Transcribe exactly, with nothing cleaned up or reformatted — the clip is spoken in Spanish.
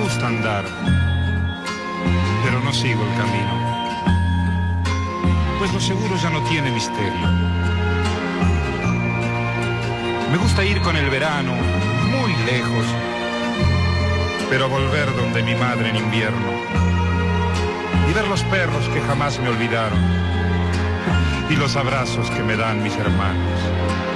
gusta andar, pero no sigo el camino, pues lo seguro ya no tiene misterio. Me gusta ir con el verano muy lejos, pero volver donde mi madre en invierno y ver los perros que jamás me olvidaron y los abrazos que me dan mis hermanos.